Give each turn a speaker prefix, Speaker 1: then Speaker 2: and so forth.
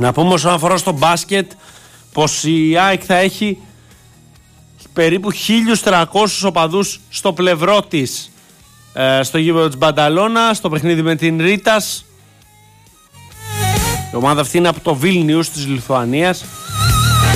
Speaker 1: Να πούμε όσον αφορά στο μπάσκετ πως η ΑΕΚ θα έχει περίπου 1.300 οπαδούς στο πλευρό της στο γήπεδο της Μπανταλώνα, στο παιχνίδι με την Ρίτας. Η ομάδα αυτή είναι από το Βίλνιους της Λιθουανίας.